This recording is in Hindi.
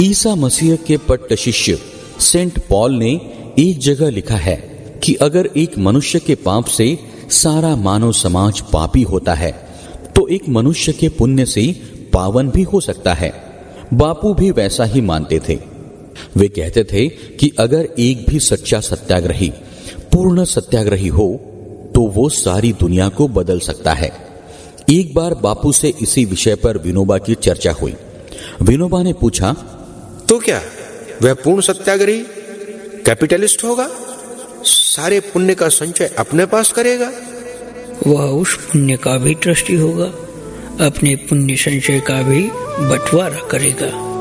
ईसा मसीह के पट्ट शिष्य सेंट पॉल ने एक जगह लिखा है कि अगर एक मनुष्य के पाप से सारा मानव समाज पापी होता है तो एक मनुष्य के पुण्य से पावन भी हो सकता है। बापू भी वैसा ही मानते थे। वे कहते थे कि अगर एक भी सच्चा सत्याग्रही पूर्ण सत्याग्रही हो तो वो सारी दुनिया को बदल सकता है। एक बार बापू से इसी विषय पर विनोबा की चर्चा हुई। विनोबा ने पूछा, तो क्या वह पूर्ण सत्याग्रही कैपिटलिस्ट होगा? सारे पुण्य का संचय अपने पास करेगा? वह उस पुण्य का भी ट्रस्टी होगा, अपने पुण्य संचय का भी बंटवारा करेगा।